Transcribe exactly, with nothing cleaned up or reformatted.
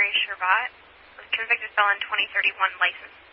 Mary Sherbat, was convicted felon twenty thirty-one, licensed